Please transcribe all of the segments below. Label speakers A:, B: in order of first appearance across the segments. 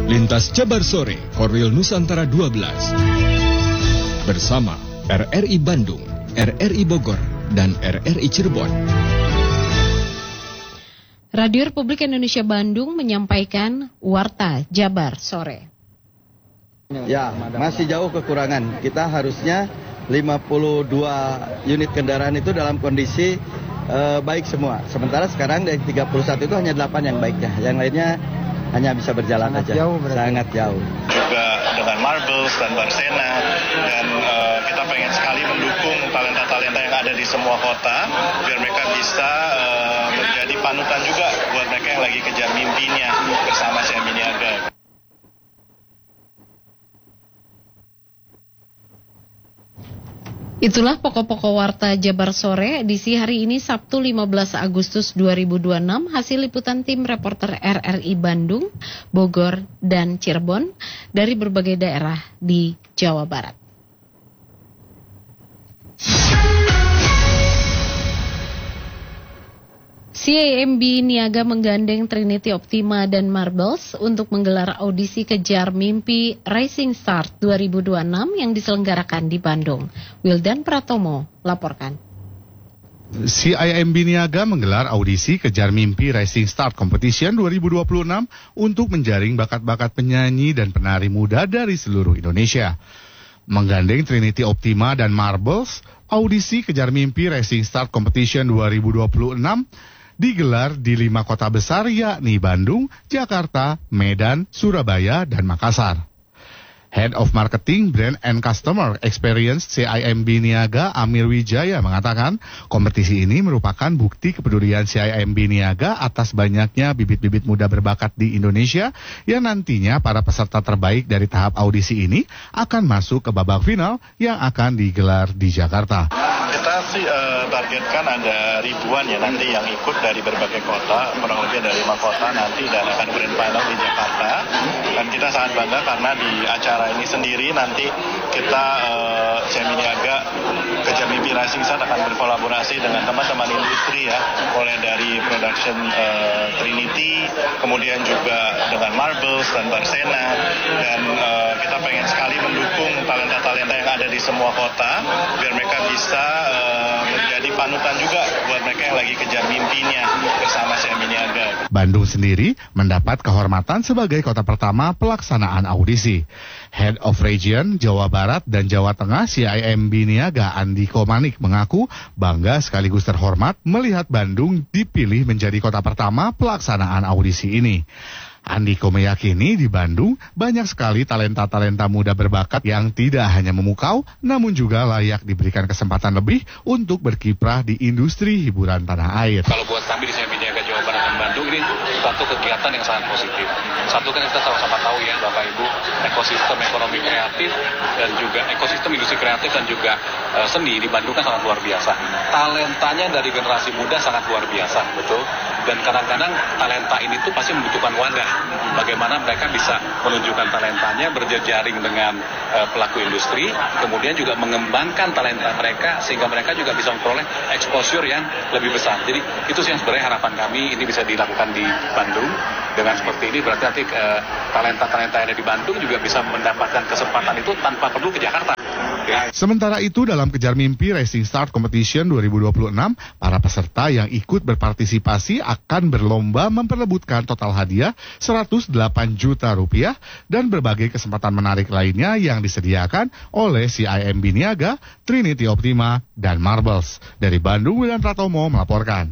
A: Lintas Jabar Sore, Korwil Nusantara 12. Bersama RRI Bandung, RRI Bogor, dan RRI Cirebon.
B: Radio Republik Indonesia Bandung menyampaikan Warta Jabar Sore.
C: Ya, masih jauh kekurangan. Kita harusnya 52 unit kendaraan itu dalam kondisi baik semua. Sementara sekarang dari 31 itu hanya 8 yang baiknya. Yang lainnya hanya bisa berjalan
D: sangat
C: aja.
D: Jauh,
C: sangat jauh.
E: Juga dengan Marbles dan Barsena, dan kita pengen sekali mendukung talenta-talenta yang ada di semua kota, biar mereka bisa menjadi panutan juga buat mereka yang lagi kejar mimpinya bersama CMI Niaga.
B: Itulah pokok-pokok Warta Jabar Sore edisi hari ini Sabtu 15 Agustus 2026, hasil liputan tim reporter RRI Bandung, Bogor, dan Cirebon dari berbagai daerah di Jawa Barat. CIMB Niaga menggandeng Trinity Optima dan Marbles untuk menggelar audisi Kejar Mimpi Rising Start 2026 yang diselenggarakan di Bandung. Wildan Pratomo laporkan.
F: CIMB Niaga menggelar audisi Kejar Mimpi Rising Start Competition 2026 untuk menjaring bakat-bakat penyanyi dan penari muda dari seluruh Indonesia. Menggandeng Trinity Optima dan Marbles, audisi Kejar Mimpi Rising Start Competition 2026 digelar di 5 kota besar yakni Bandung, Jakarta, Medan, Surabaya, dan Makassar. Head of Marketing, Brand and Customer Experience CIMB Niaga, Amir Wijaya, mengatakan kompetisi ini merupakan bukti kepedulian CIMB Niaga atas banyaknya bibit-bibit muda berbakat di Indonesia yang nantinya para peserta terbaik dari tahap audisi ini akan masuk ke babak final yang akan digelar di Jakarta.
E: Kita sih targetkan ada ribuan ya nanti yang ikut dari berbagai kota, kurang lebih ada 5 kota nanti, dan akan grand final di Jakarta. Dan kita sangat bangga karena di acara ini sendiri nanti kita CMI Niaga Kejar Mimpi Rising Start akan berkolaborasi dengan teman-teman industri ya, mulai dari production Trinity, kemudian juga dengan Marbles dan Barsena, dan kita pengen sekali mendukung talenta-talenta yang ada di semua kota biar mereka bisa menjadi panutan juga buat mereka yang lagi kejar mimpinya bersama CMI Niaga.
F: Bandung sendiri mendapat kehormatan sebagai kota pertama pelaksanaan audisi. Head of Region Jawa Barat dan Jawa Tengah CIMB Niaga Andi Komanik mengaku bangga sekaligus terhormat melihat Bandung dipilih menjadi kota pertama pelaksanaan audisi ini. Andiko meyakini di Bandung banyak sekali talenta-talenta muda berbakat yang tidak hanya memukau, namun juga layak diberikan kesempatan lebih untuk berkiprah di industri hiburan tanah air.
G: Kalau buat kami di CIMB Niaga Jawa Barat dan Bandung ini satu kegiatan yang sangat positif. Satu kan kita sama-sama tahu ya Bapak Ibu, ekosistem ekonomi kreatif dan juga ekosistem industri kreatif dan juga seni di Bandung kan sangat luar biasa. Talentanya dari generasi muda sangat luar biasa, betul. Dan kadang-kadang talenta ini tuh pasti membutuhkan wadah. Bagaimana mereka bisa menunjukkan talentanya, berjejaring dengan pelaku industri, kemudian juga mengembangkan talenta mereka sehingga mereka juga bisa memperoleh exposure yang lebih besar. Jadi itu sih yang sebenarnya harapan kami ini bisa dilakukan di Bandung. Dengan seperti ini berarti nanti talenta-talenta yang ada di Bandung juga bisa mendapatkan kesempatan itu tanpa perlu ke Jakarta.
F: Sementara itu dalam Kejar Mimpi Rising Start Competition 2026, para peserta yang ikut berpartisipasi akan berlomba memperebutkan total hadiah 108 juta rupiah dan berbagai kesempatan menarik lainnya yang disediakan oleh CIMB Niaga, Trinity Optima, dan Marbles. Dari Bandung, Wildan Pratomo melaporkan.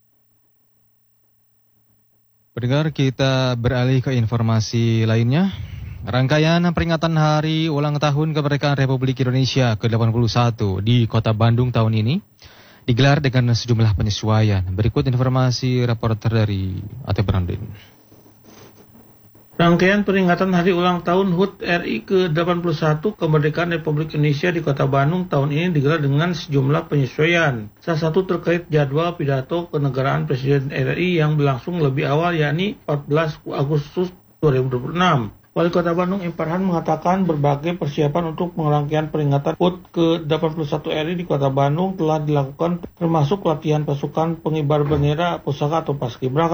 D: Pendengar, kita beralih ke informasi lainnya. Rangkaian peringatan Hari Ulang Tahun Kemerdekaan Republik Indonesia ke-81 di Kota Bandung tahun ini digelar dengan sejumlah penyesuaian. Berikut informasi reporter dari Ate Brandin.
H: Rangkaian peringatan Hari Ulang Tahun HUT RI ke-81 Kemerdekaan Republik Indonesia di Kota Bandung tahun ini digelar dengan sejumlah penyesuaian. Salah satu terkait jadwal pidato kenegaraan Presiden RI yang berlangsung lebih awal, yakni 14 Agustus 2026. Wali Kota Bandung M. Farhan mengatakan berbagai persiapan untuk rangkaian peringatan HUT ke-81 RI di Kota Bandung telah dilakukan, termasuk latihan pasukan pengibar bendera pusaka atau paskibraka.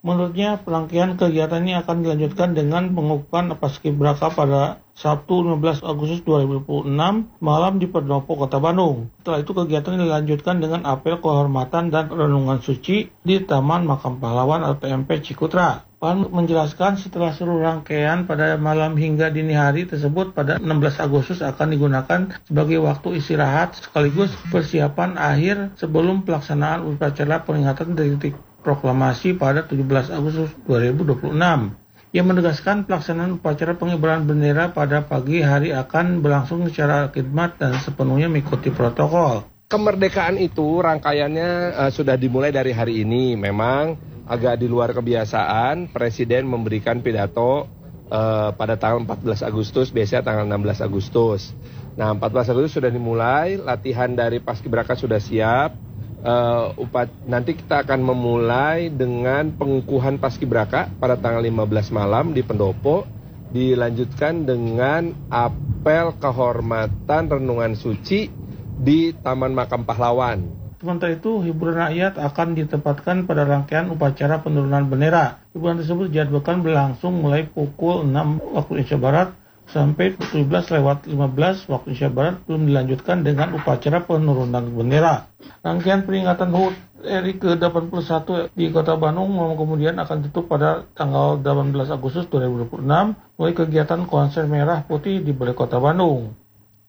H: Menurutnya, rangkaian kegiatan ini akan dilanjutkan dengan pengukuhan Paskibraka pada Sabtu 15 Agustus 2026 malam di Pendopo, Kota Bandung. Setelah itu kegiatan dilanjutkan dengan apel kehormatan dan renungan suci di Taman Makam Pahlawan atau TMP Cikutra. Pan menjelaskan setelah seluruh rangkaian pada malam hingga dini hari tersebut pada 16 Agustus akan digunakan sebagai waktu istirahat sekaligus persiapan akhir sebelum pelaksanaan upacara peringatan detik proklamasi pada 17 Agustus 2026. Ia menegaskan pelaksanaan upacara pengibaran bendera pada pagi hari akan berlangsung secara khidmat dan sepenuhnya mengikuti protokol.
I: Kemerdekaan itu rangkaiannya sudah dimulai dari hari ini. Memang agak di luar kebiasaan, Presiden memberikan pidato pada tanggal 14 Agustus, biasanya tanggal 16 Agustus. Nah, 14 Agustus sudah dimulai, latihan dari Paskibraka sudah siap. Nanti kita akan memulai dengan pengukuhan Paskibraka pada tanggal 15 malam di Pendopo, dilanjutkan dengan apel kehormatan renungan suci di Taman Makam Pahlawan.
H: Sementara itu, hiburan rakyat akan ditempatkan pada rangkaian upacara penurunan bendera. Hiburan tersebut dijadwalkan berlangsung mulai pukul 6 waktu Indonesia Barat sampai 17:15 waktu Indonesia Barat, belum dilanjutkan dengan upacara penurunan bendera. Rangkaian peringatan HUT RI ke-81 di Kota Bandung kemudian akan tutup pada tanggal 18 Agustus 2026 mulai kegiatan konser merah putih di Balai Kota Bandung.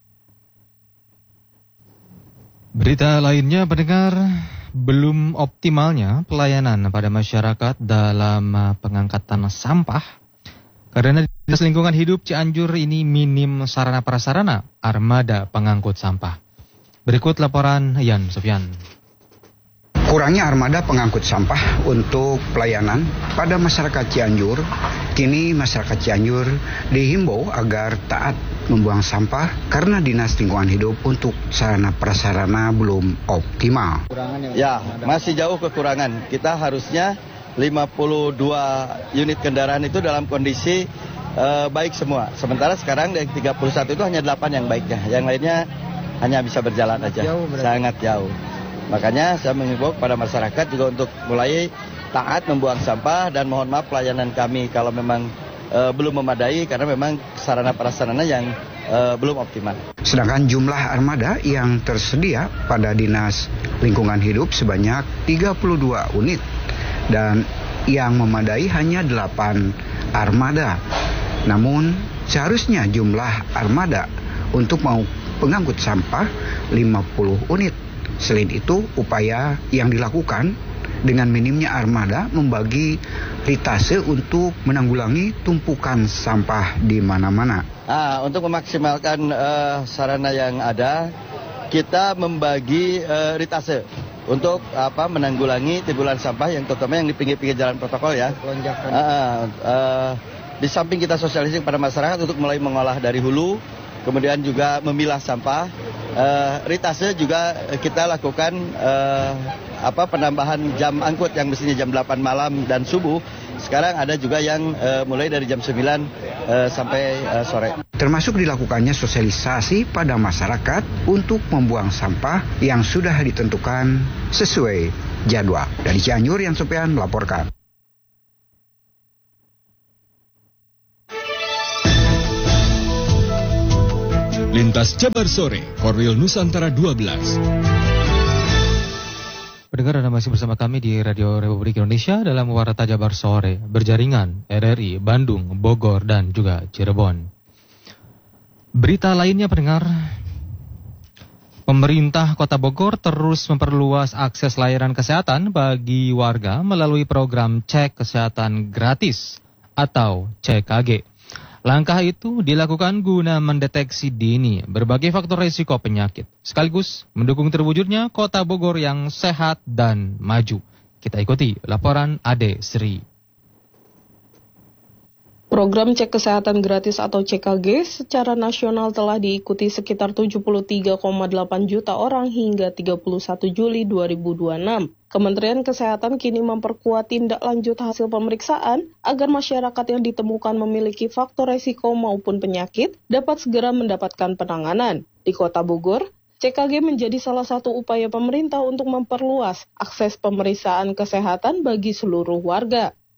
D: Berita lainnya, pendengar, belum optimalnya pelayanan pada masyarakat dalam pengangkatan sampah karena Dinas Lingkungan Hidup Cianjur ini minim sarana prasarana armada pengangkut sampah. Berikut laporan Yan Sofyan.
J: Kurangnya armada pengangkut sampah untuk pelayanan pada masyarakat Cianjur, kini masyarakat Cianjur dihimbau agar taat membuang sampah karena Dinas Lingkungan Hidup untuk sarana prasarana belum optimal.
C: Ya, masih jauh kekurangan. Kita harusnya 52 unit kendaraan itu dalam kondisi baik semua. Sementara sekarang dari 31 itu hanya 8 yang baiknya. Yang lainnya hanya bisa berjalan aja. Sangat jauh. Makanya saya mengimbau kepada masyarakat juga untuk mulai taat membuang sampah dan mohon maaf pelayanan kami kalau memang belum memadai karena memang sarana prasarana yang belum optimal.
J: Sedangkan jumlah armada yang tersedia pada Dinas Lingkungan Hidup sebanyak 32 unit dan yang memadai hanya 8 armada. Namun seharusnya jumlah armada untuk mau pengangkut sampah 50 unit. Selain itu, upaya yang dilakukan dengan minimnya armada membagi litase untuk menanggulangi tumpukan sampah di mana-mana.
C: Untuk memaksimalkan sarana yang ada, kita membagi litase untuk menanggulangi timbulan sampah yang terutama yang di pinggir-pinggir jalan protokol ya. Di samping kita sosialisasi kepada masyarakat untuk mulai mengolah dari hulu, kemudian juga memilah sampah. Ritase juga kita lakukan penambahan jam angkut yang mestinya jam 8 malam dan subuh. Sekarang ada juga yang mulai dari jam 9 sampai sore.
J: Termasuk dilakukannya sosialisasi pada masyarakat untuk membuang sampah yang sudah ditentukan sesuai jadwal. Dari Cianjur, Yan Sofyan melaporkan.
A: Lintas Jabar Sore, Korwil Nusantara 12.
D: Pendengar, Anda masih bersama kami di Radio Republik Indonesia dalam Warta Jabar Sore, berjaringan RRI Bandung, Bogor, dan juga Cirebon. Berita lainnya, pendengar, pemerintah Kota Bogor terus memperluas akses layanan kesehatan bagi warga melalui program Cek Kesehatan Gratis atau CKG. Langkah itu dilakukan guna mendeteksi dini berbagai faktor risiko penyakit, sekaligus mendukung terwujudnya Kota Bogor yang sehat dan maju. Kita ikuti laporan Ade Sri.
K: Program Cek Kesehatan Gratis atau CKG secara nasional telah diikuti sekitar 73,8 juta orang hingga 31 Juli 2026. Kementerian Kesehatan kini memperkuat tindak lanjut hasil pemeriksaan agar masyarakat yang ditemukan memiliki faktor resiko maupun penyakit dapat segera mendapatkan penanganan. Di Kota Bogor, CKG menjadi salah satu upaya pemerintah untuk memperluas akses pemeriksaan kesehatan bagi seluruh warga.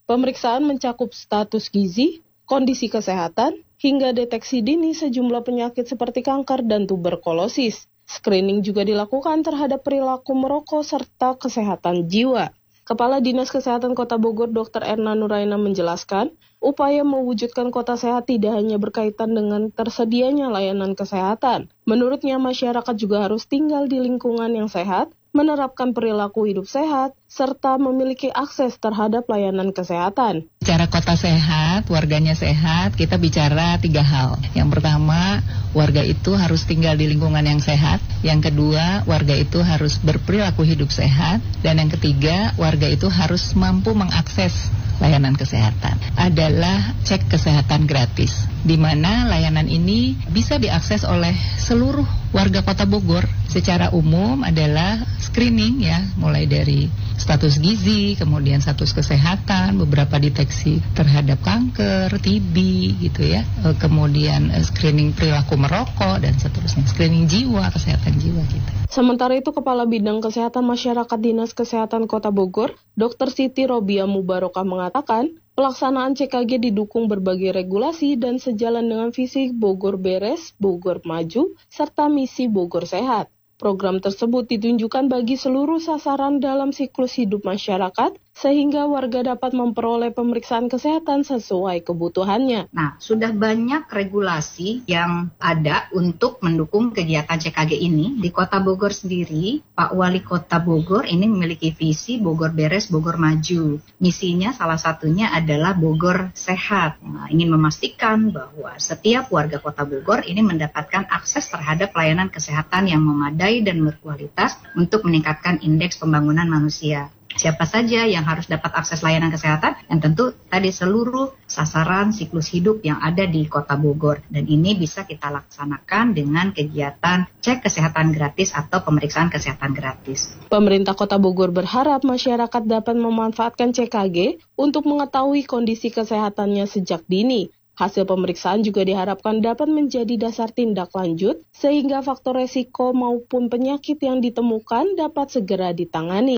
K: Pemeriksaan mencakup status gizi, kondisi kesehatan, hingga deteksi dini sejumlah penyakit seperti kanker dan tuberkulosis. Screening juga dilakukan terhadap perilaku merokok serta kesehatan jiwa. Kepala Dinas Kesehatan Kota Bogor Dr. Erna Nuraina menjelaskan, upaya mewujudkan kota sehat tidak hanya berkaitan dengan tersedianya layanan kesehatan. Menurutnya, masyarakat juga harus tinggal di lingkungan yang sehat, menerapkan perilaku hidup sehat, serta memiliki akses terhadap layanan kesehatan.
L: Bicara kota sehat, warganya sehat, kita bicara 3 hal. Yang pertama, warga itu harus tinggal di lingkungan yang sehat. Yang kedua, warga itu harus berperilaku hidup sehat. Dan yang ketiga, warga itu harus mampu mengakses layanan kesehatan. Adalah cek kesehatan gratis, di mana layanan ini bisa diakses oleh seluruh warga Kota Bogor. Secara umum adalah screening ya, mulai dari status gizi, kemudian status kesehatan, beberapa deteksi terhadap kanker, TB gitu ya, kemudian screening perilaku merokok dan seterusnya, screening jiwa, kesehatan jiwa gitu.
K: Sementara itu, Kepala Bidang Kesehatan Masyarakat Dinas Kesehatan Kota Bogor, Dr. Siti Robia Mubarokah mengatakan, pelaksanaan CKG didukung berbagai regulasi dan sejalan dengan visi Bogor Beres, Bogor Maju, serta misi Bogor Sehat. Program tersebut ditunjukkan bagi seluruh sasaran dalam siklus hidup masyarakat, sehingga warga dapat memperoleh pemeriksaan kesehatan sesuai kebutuhannya.
M: Nah, sudah banyak regulasi yang ada untuk mendukung kegiatan CKG ini. Di Kota Bogor sendiri, Pak Wali Kota Bogor ini memiliki visi Bogor Beres, Bogor Maju. Misinya salah satunya adalah Bogor Sehat. Nah, ingin memastikan bahwa setiap warga Kota Bogor ini mendapatkan akses terhadap layanan kesehatan yang memadai dan berkualitas untuk meningkatkan indeks pembangunan manusia. Siapa saja yang harus dapat akses layanan kesehatan? Yang tentu tadi seluruh sasaran siklus hidup yang ada di Kota Bogor. Dan ini bisa kita laksanakan dengan kegiatan cek kesehatan gratis atau pemeriksaan kesehatan gratis.
K: Pemerintah Kota Bogor berharap masyarakat dapat memanfaatkan CKG untuk mengetahui kondisi kesehatannya sejak dini. Hasil pemeriksaan juga diharapkan dapat menjadi dasar tindak lanjut sehingga faktor resiko maupun penyakit yang ditemukan dapat segera ditangani.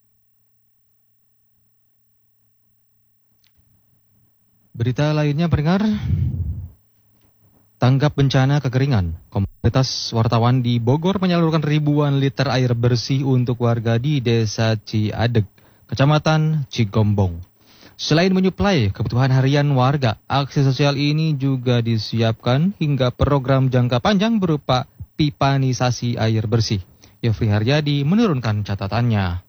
D: Berita lainnya pendengar, tanggap bencana kekeringan. Komunitas wartawan di Bogor menyalurkan ribuan liter air bersih untuk warga di Desa Ciadeg, Kecamatan Cigombong. Selain menyuplai kebutuhan harian warga, aksi sosial ini juga disiapkan hingga program jangka panjang berupa pipanisasi air bersih. Yofri Haryadi menurunkan catatannya.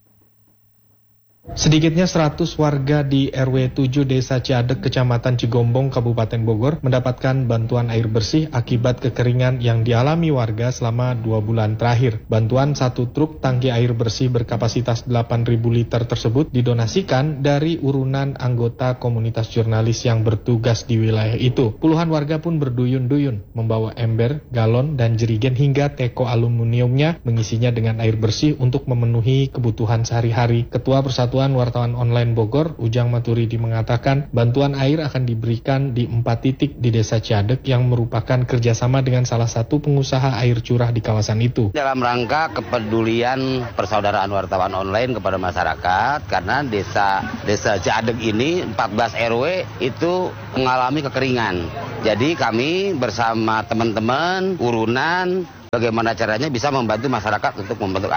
N: Sedikitnya 100 warga di RW 7 Desa Ciadeg, Kecamatan Cigombong, Kabupaten Bogor mendapatkan bantuan air bersih akibat kekeringan yang dialami warga selama 2 bulan terakhir. Bantuan 1 truk tangki air bersih berkapasitas 8.000 liter tersebut didonasikan dari urunan anggota komunitas jurnalis yang bertugas di wilayah itu. Puluhan warga pun berduyun-duyun membawa ember, galon, dan jerigen hingga teko aluminiumnya mengisinya dengan air bersih untuk memenuhi kebutuhan sehari-hari. Ketua Persatuan Wartawan Online Bogor, Ujang Maturidi mengatakan bantuan air akan diberikan di 4 titik di Desa Ciadeg yang merupakan kerjasama dengan salah satu pengusaha air curah di kawasan itu.
O: Dalam rangka kepedulian persaudaraan wartawan online kepada masyarakat, karena Desa Ciadeg ini 14 RW itu mengalami kekeringan. Jadi kami bersama teman-teman urunan bagaimana caranya bisa membantu masyarakat untuk membantu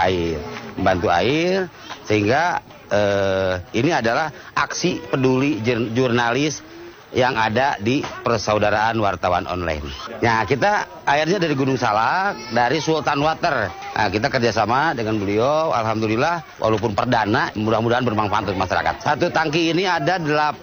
O: air sehingga ini adalah aksi peduli jurnalis yang ada di persaudaraan wartawan online. Nah, kita airnya dari Gunung Salak, dari Sultan Water. Nah, kita kerjasama dengan beliau, alhamdulillah, walaupun perdana, mudah-mudahan bermanfaat untuk masyarakat. Satu tangki ini ada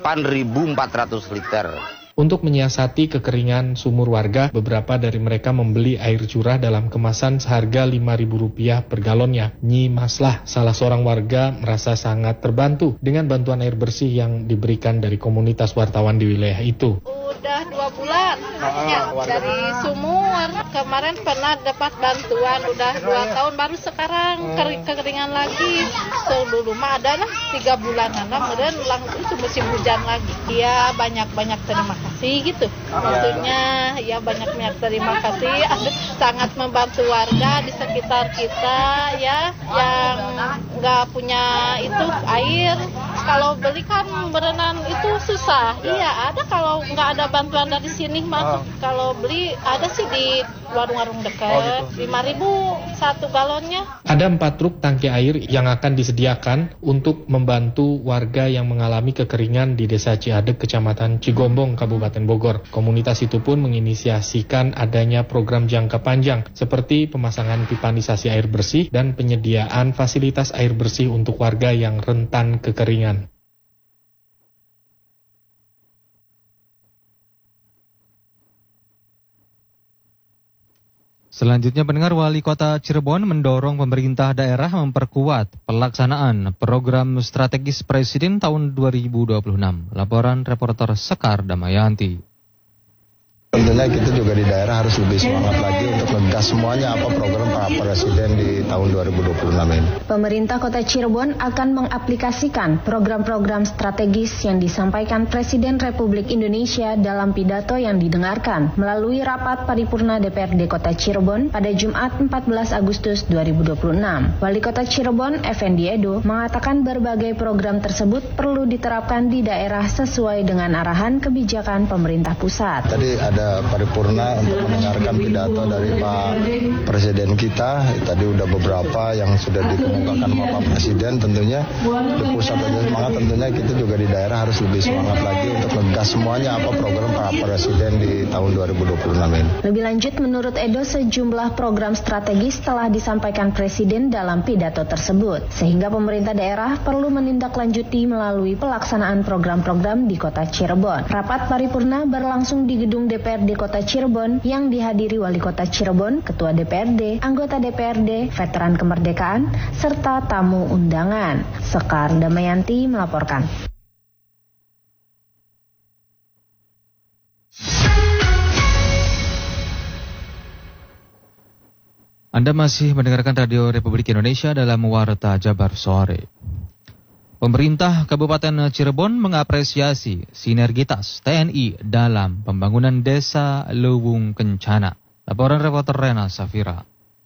O: 8.400 liter.
N: Untuk menyiasati kekeringan sumur warga, beberapa dari mereka membeli air curah dalam kemasan seharga Rp5.000 per galonnya. Nyi Maslah, salah seorang warga, merasa sangat terbantu dengan bantuan air bersih yang diberikan dari komunitas wartawan di wilayah itu.
P: Udah 2 bulan dari sumur. Kemarin pernah dapat bantuan, udah 2 tahun, baru sekarang kekeringan lagi. Dulu mah ada lah 3 bulanan, kemudian langsung musim hujan lagi. Dia banyak-banyak terima kasih gitu. Maksudnya ya banyak-banyak terima kasih. Sangat membantu warga di sekitar kita ya yang nggak punya itu air. kalau beli kan berenang itu susah. Iya, ada kalau nggak ada bantuan dari sini mah. Kalau beli ada sih di warung-warung dekat. 5.000 satu galonnya.
N: Ada 4 truk tangki air yang akan disediakan untuk membantu warga yang mengalami kekeringan di Desa Ciadeg, Kecamatan Cigombong, Kabupaten Bogor. Komunitas itu pun menginisiasikan adanya program jangka panjang seperti pemasangan pipanisasi air bersih dan penyediaan fasilitas air bersih untuk warga yang rentan kekeringan.
D: Selanjutnya, pendengar, Wali Kota Cirebon mendorong pemerintah daerah memperkuat pelaksanaan program strategis Presiden tahun 2026. Laporan reporter Sekar Damayanti.
Q: Tentunya kita juga di daerah harus lebih semangat lagi untuk ngegas semuanya apa program Pak Presiden di tahun 2026 ini.
R: Pemerintah Kota Cirebon akan mengaplikasikan program-program strategis yang disampaikan Presiden Republik Indonesia dalam pidato yang didengarkan melalui rapat paripurna DPRD Kota Cirebon pada Jumat 14 Agustus 2026. Wali Kota Cirebon, Effendi Edo, mengatakan berbagai program tersebut perlu diterapkan di daerah sesuai dengan arahan kebijakan pemerintah pusat.
Q: Tadi ada paripurna untuk mendengarkan pidato dari Pak Presiden kita. Tadi udah beberapa yang sudah dikemukakan sama Pak Presiden. Tentunya di pusat ada semangat, tentunya kita juga di daerah harus lebih semangat lagi untuk ngegas semuanya apa program Pak Presiden di tahun 2026 ini.
R: Lebih lanjut, menurut Edo, sejumlah program strategis telah disampaikan Presiden dalam pidato tersebut, sehingga pemerintah daerah perlu menindaklanjuti melalui pelaksanaan program-program di Kota Cirebon. Rapat paripurna berlangsung di gedung DPRD Kota Cirebon yang dihadiri Wali Kota Cirebon, Ketua DPRD, anggota DPRD, veteran kemerdekaan, serta tamu undangan. Sekar Damayanti melaporkan.
D: Anda masih mendengarkan Radio Republik Indonesia dalam Warta Jabar Sore. Pemerintah Kabupaten Cirebon mengapresiasi sinergitas TNI dalam pembangunan Desa Lewung Kencana. Laporan reporter Rena Safira.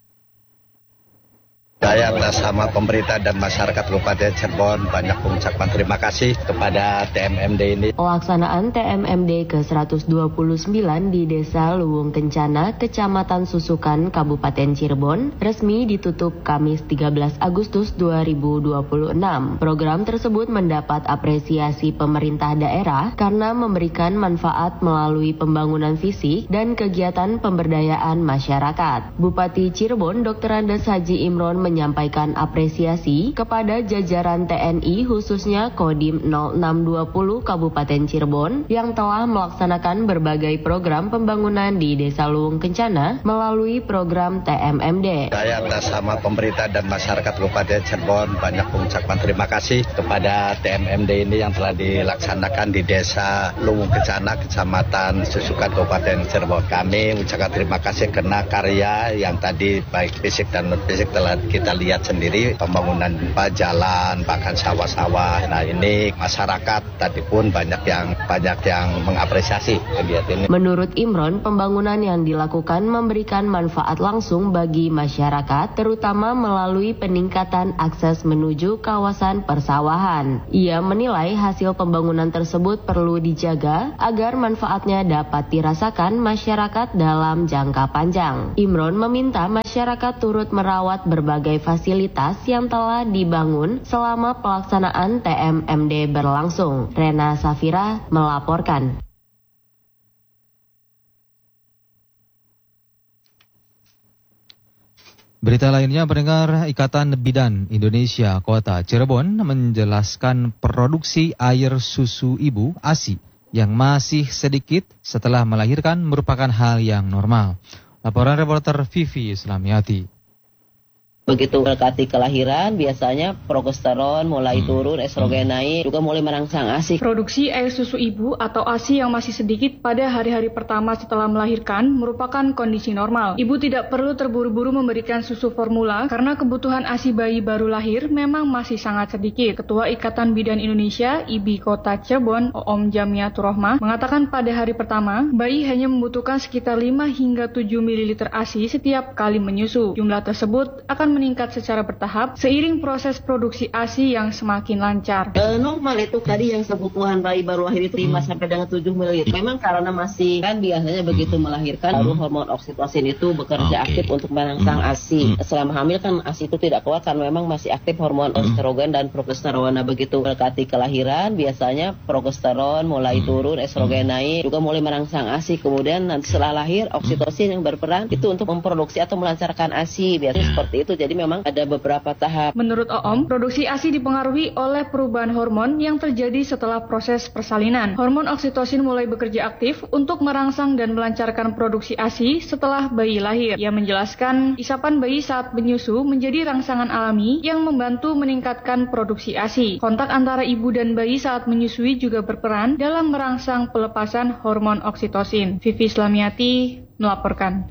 S: Saya atas nama pemerintah dan masyarakat Kabupaten Cirebon banyak mengucapkan terima kasih kepada TMMD ini.
T: Pelaksanaan TMMD ke-129 di Desa Lewung Kencana, Kecamatan Susukan, Kabupaten Cirebon, resmi ditutup Kamis 13 Agustus 2026. Program tersebut mendapat apresiasi pemerintah daerah karena memberikan manfaat melalui pembangunan fisik dan kegiatan pemberdayaan masyarakat. Bupati Cirebon, Dr. Andes Haji Imron menyampaikan apresiasi kepada jajaran TNI khususnya Kodim 0620 Kabupaten Cirebon yang telah melaksanakan berbagai program pembangunan di Desa Lewung Kencana melalui program TMMD.
S: Saya atas nama pemerintah dan masyarakat Kabupaten Cirebon banyak mengucapkan terima kasih kepada TMMD ini yang telah dilaksanakan di Desa Lewung Kencana, Kecamatan Susukan, Kabupaten Cirebon. Kami mengucapkan terima kasih karena karya yang tadi baik fisik dan non fisik telah kita lihat sendiri, pembangunan jalan, bahkan sawah-sawah. Nah, ini masyarakat tadi pun banyak yang mengapresiasi kegiatan ini.
T: Menurut Imron, pembangunan yang dilakukan memberikan manfaat langsung bagi masyarakat, terutama melalui peningkatan akses menuju kawasan persawahan. Ia menilai hasil pembangunan tersebut perlu dijaga agar manfaatnya dapat dirasakan masyarakat dalam jangka panjang. Imron meminta masyarakat turut merawat berbagai fasilitas yang telah dibangun selama pelaksanaan TMMD berlangsung. Rena Safira melaporkan.
D: Berita lainnya, pendengar, Ikatan Bidan Indonesia Kota Cirebon menjelaskan produksi air susu ibu ASI yang masih sedikit setelah melahirkan merupakan hal yang normal. Laporan reporter Vivi Islamiati.
U: Begitu mendekati kelahiran, biasanya progesteron mulai turun, estrogen naik, juga mulai merangsang ASI.
V: Produksi air susu ibu atau ASI yang masih sedikit pada hari-hari pertama setelah melahirkan merupakan kondisi normal. Ibu tidak perlu terburu-buru memberikan susu formula karena kebutuhan ASI bayi baru lahir memang masih sangat sedikit. Ketua Ikatan Bidan Indonesia, IBI Kota Cirebon, Om Jamiatur Rohmah, mengatakan pada hari pertama, bayi hanya membutuhkan sekitar 5 hingga 7 ml ASI setiap kali menyusu. Jumlah tersebut akan meningkat secara bertahap seiring proses produksi ASI yang semakin lancar.
U: Normal itu tadi yang kebutuhan bayi baru lahir itu 5 sampai dengan 7 ml. Memang karena masih kan biasanya begitu melahirkan baru hormon oksitosin itu bekerja aktif untuk merangsang ASI. Selama hamil kan ASI itu tidak keluar karena memang masih aktif hormon estrogen dan progesteron. Nah, begitu mendekati kelahiran biasanya progesteron mulai turun, estrogen naik, juga mulai merangsang ASI. Kemudian nanti setelah lahir oksitosin yang berperan itu untuk memproduksi atau melancarkan ASI. Biasanya seperti itu. Jadi memang ada beberapa tahap.
V: Menurut Oom, produksi ASI dipengaruhi oleh perubahan hormon yang terjadi setelah proses persalinan. Hormon oksitosin mulai bekerja aktif untuk merangsang dan melancarkan produksi ASI setelah bayi lahir. Ia menjelaskan, isapan bayi saat menyusu menjadi rangsangan alami yang membantu meningkatkan produksi ASI. Kontak antara ibu dan bayi saat menyusui juga berperan dalam merangsang pelepasan hormon oksitosin. Vivi Slamiati melaporkan.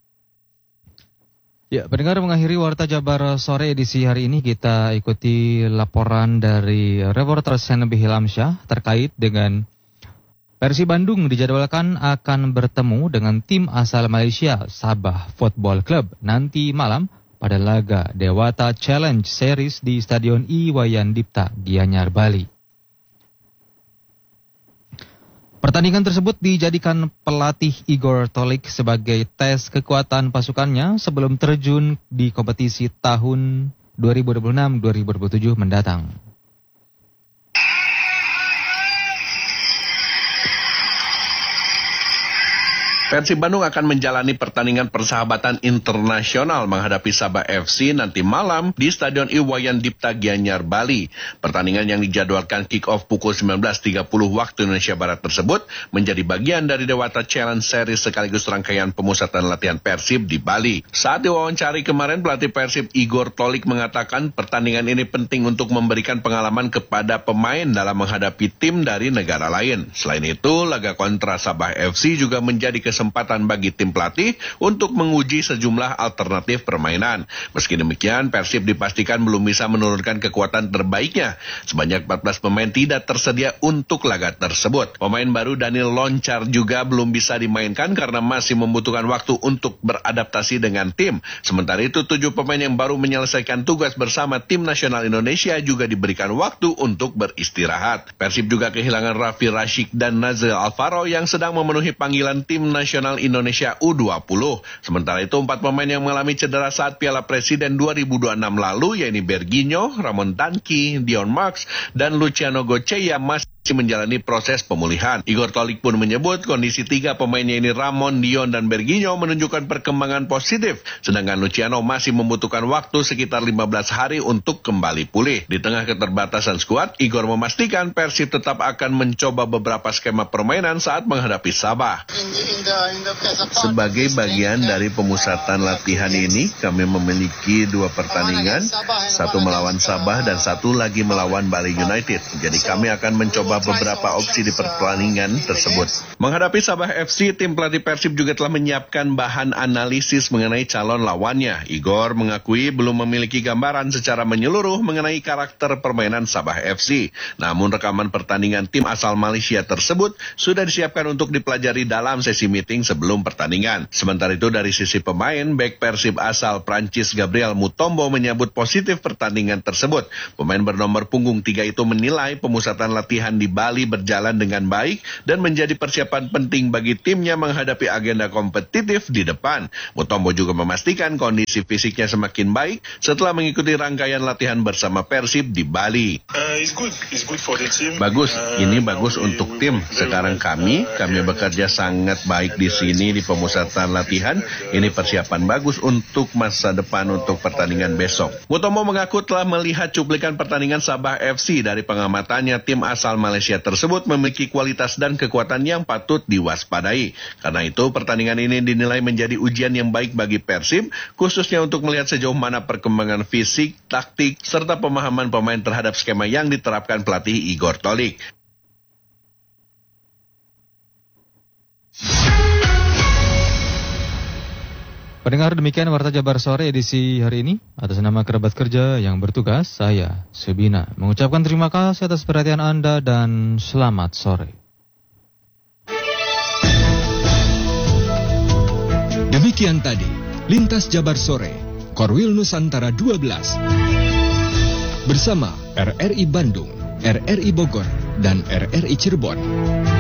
D: Ya, pendengar, mengakhiri Warta Jabar Sore edisi hari ini kita ikuti laporan dari reporter Senabi Hilamsyah terkait dengan Persib Bandung dijadwalkan akan bertemu dengan tim asal Malaysia Sabah Football Club nanti malam pada laga Dewata Challenge Series di Stadion Iwayan Dipta, Gianyar, Bali. Pertandingan tersebut dijadikan pelatih Igor Tolik sebagai tes kekuatan pasukannya sebelum terjun di kompetisi tahun 2026-2027 mendatang.
B: Persib Bandung akan menjalani pertandingan persahabatan internasional menghadapi Sabah FC nanti malam di Stadion Iwayan Dipta, Gianyar, Bali. Pertandingan yang dijadwalkan kick-off pukul 19.30 waktu Indonesia Barat tersebut menjadi bagian dari Dewata Challenge Series sekaligus rangkaian pemusatan latihan Persib di Bali. Saat diwawancari kemarin, pelatih Persib Igor Tolik mengatakan pertandingan ini penting untuk memberikan pengalaman kepada pemain dalam menghadapi tim dari negara lain. Selain itu, laga kontra Sabah FC juga menjadi kesempatan bagi tim pelatih untuk menguji sejumlah alternatif permainan. Meski demikian, Persib dipastikan belum bisa menurunkan kekuatan terbaiknya. Sebanyak 14 pemain tidak tersedia untuk laga tersebut. Pemain baru Daniel Loncar juga belum bisa dimainkan karena masih membutuhkan waktu untuk beradaptasi dengan tim. Sementara itu, 7 pemain yang baru menyelesaikan tugas bersama tim nasional Indonesia juga diberikan waktu untuk beristirahat. Persib juga kehilangan Raffi Rashid dan Nazil Alvaro yang sedang memenuhi panggilan tim nasional Indonesia U20. Sementara itu, 4 pemain yang mengalami cedera saat Piala Presiden 2026 lalu, yaitu Berginho, Ramon Tanki, Dion Marks, dan Luciano Goceya masih menjalani proses pemulihan. Igor Tolik pun menyebut kondisi 3 pemainnya ini, Ramon, Dion, dan Berginho, menunjukkan perkembangan positif, sedangkan Luciano masih membutuhkan waktu sekitar 15 hari untuk kembali pulih. Di tengah keterbatasan skuad, Igor memastikan Persib tetap akan mencoba beberapa skema permainan saat menghadapi Sabah. Sebagai bagian dari pemusatan latihan ini, kami memiliki 2 pertandingan, 1 melawan Sabah dan 1 lagi melawan Bali United. Jadi kami akan mencoba beberapa opsi di pertandingan tersebut. Menghadapi Sabah FC, tim pelatih Persib juga telah menyiapkan bahan analisis mengenai calon lawannya. Igor mengakui belum memiliki gambaran secara menyeluruh mengenai karakter permainan Sabah FC. Namun rekaman pertandingan tim asal Malaysia tersebut sudah disiapkan untuk dipelajari dalam sesi meeting sebelum pertandingan. Sementara itu, dari sisi pemain, bek Persib asal Prancis Gabriel Mutombo menyambut positif pertandingan tersebut. Pemain bernomor punggung 3 itu menilai pemusatan latihan di Bali berjalan dengan baik dan menjadi persiapan penting bagi timnya menghadapi agenda kompetitif di depan. Mutombo juga memastikan kondisi fisiknya semakin baik setelah mengikuti rangkaian latihan bersama Persib di Bali. Bagus, ini bagus untuk tim. Sekarang kami bekerja sangat baik di sini di pemusatan latihan. Ini persiapan bagus untuk masa depan untuk pertandingan besok. Mutombo mengaku telah melihat cuplikan pertandingan Sabah FC. Dari pengamatannya, tim asal Malaysia tersebut memiliki kualitas dan kekuatan yang patut diwaspadai. Karena itu, pertandingan ini dinilai menjadi ujian yang baik bagi Persib, khususnya untuk melihat sejauh mana perkembangan fisik, taktik, serta pemahaman pemain terhadap skema yang diterapkan pelatih Igor Tolik.
D: Pendengar, demikian Warta Jabar Sore edisi hari ini. Atas nama kerabat kerja yang bertugas, saya Subina mengucapkan terima kasih atas perhatian Anda dan selamat sore.
A: Demikian tadi Lintas Jabar Sore, Korwil Nusantara 12. Bersama RRI Bandung, RRI Bogor, dan RRI Cirebon.